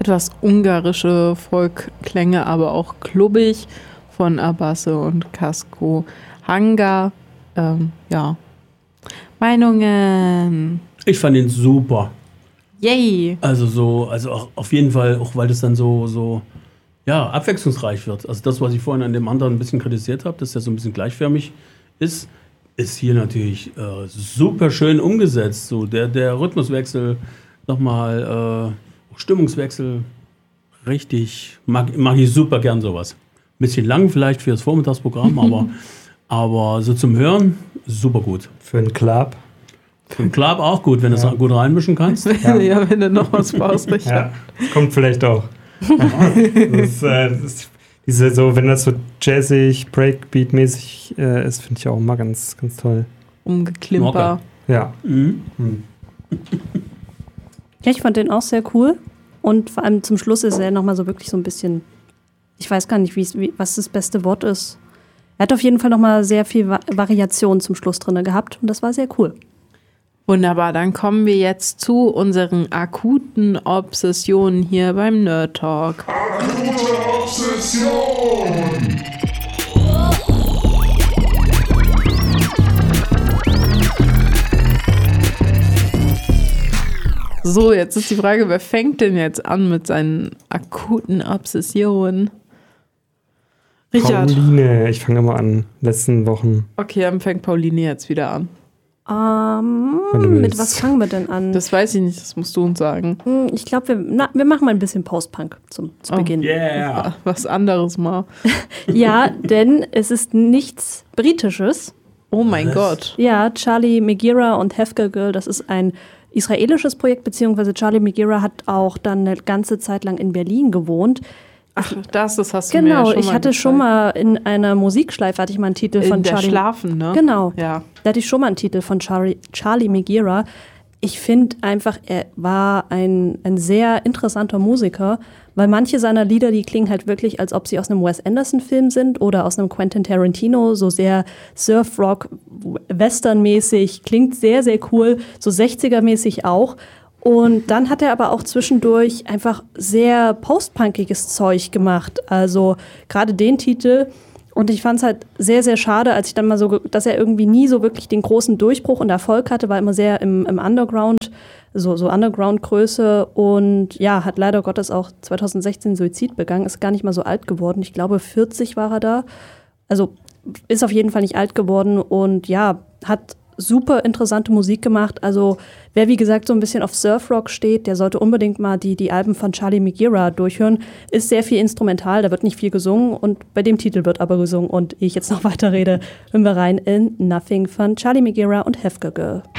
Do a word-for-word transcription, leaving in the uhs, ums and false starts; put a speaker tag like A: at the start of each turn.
A: etwas ungarische Folkklänge, aber auch klubbig von Abasse und Casco Hanga. Ähm, ja. Meinungen.
B: Ich fand ihn super.
A: Yay.
B: Also so, also auch auf jeden Fall, auch weil das dann so, so ja, abwechslungsreich wird. Also das, was ich vorhin an dem anderen ein bisschen kritisiert habe, dass der so ein bisschen gleichförmig ist, ist hier natürlich äh, super schön umgesetzt. So der, der Rhythmuswechsel, nochmal äh, Stimmungswechsel, richtig, mag, mag ich super gern sowas. Ein bisschen lang vielleicht für das Vormittagsprogramm, aber, aber so zum Hören super gut.
C: Für einen Club.
B: Für einen Club auch gut, wenn du
C: ja.
B: es gut reinmischen kannst.
A: Ja, ja, wenn du noch was brauchst, Richard.
C: Ja, das kommt vielleicht auch. das, äh, das ist diese so, wenn das so jazzig, Breakbeat-mäßig äh, ist, finde ich auch immer ganz, ganz toll.
A: Umgeklimper.
C: Ja.
B: Mhm.
C: Hm.
D: Ja, ich fand den auch sehr cool. Und vor allem zum Schluss ist er nochmal so wirklich so ein bisschen, ich weiß gar nicht, wie, was das beste Wort ist. Er hat auf jeden Fall nochmal sehr viel Va- Variation zum Schluss drin gehabt und das war sehr cool.
A: Wunderbar, dann kommen wir jetzt zu unseren akuten Obsessionen hier beim Nerd Talk.
E: Akute Obsession!
A: So, jetzt ist die Frage, wer fängt denn jetzt an mit seinen akuten Obsessionen? Richard.
C: Pauline, ich fange immer an, letzten Wochen.
A: Okay, dann fängt Pauline jetzt wieder an.
D: Ähm,
C: Wenn du
D: mit
C: willst.
D: was fangen wir denn an?
A: Das weiß ich nicht, das musst du uns sagen.
D: Hm, Ich glaube, wir, na, wir machen mal ein bisschen Post-Punk zum, zu
A: Oh.
D: Beginn.
B: Yeah.
A: Was anderes mal.
D: Ja, denn es ist nichts Britisches.
A: Oh mein
B: Was?
A: Gott.
D: Ja, Charlie Megira und Hefka Girl, das ist ein israelisches Projekt, beziehungsweise Charlie Megira hat auch dann eine ganze Zeit lang in Berlin gewohnt.
A: Ach, das, das hast du mir ja
D: Genau,
A: schon
D: ich
A: mal
D: hatte
A: gezeigt.
D: schon mal in einer Musikschleife, hatte ich mal einen Titel
A: in
D: von
A: der
D: Charlie.
A: Schlafen, ne?
D: Genau,
A: Ja.
D: da hatte ich schon mal einen Titel von Charlie, Charlie Megira. Ich finde einfach, er war ein, ein sehr interessanter Musiker, weil manche seiner Lieder, die klingen halt wirklich, als ob sie aus einem Wes Anderson-Film sind oder aus einem Quentin Tarantino, so sehr Surf-Rock, Western-mäßig, klingt sehr, sehr cool, so sechziger-mäßig auch. Und dann hat er aber auch zwischendurch einfach sehr postpunkiges Zeug gemacht. Also gerade den Titel. Und ich fand es halt sehr, sehr schade, als ich dann mal so, dass er irgendwie nie so wirklich den großen Durchbruch und Erfolg hatte, war immer sehr im, im Underground, so, so Underground-Größe. Und ja, hat leider Gottes auch zwanzig sechzehn Suizid begangen, ist gar nicht mal so alt geworden. Ich glaube, vierzig war er da. Also ist auf jeden Fall nicht alt geworden und ja, hat super interessante Musik gemacht. Also wer, wie gesagt, so ein bisschen auf Surfrock steht, der sollte unbedingt mal die, die Alben von Charlie Megira durchhören. Ist sehr viel instrumental, da wird nicht viel gesungen und bei dem Titel wird aber gesungen. Und ehe ich jetzt noch weiter rede, hören wir rein in Nothing von Charlie Megira und Hefka Girl.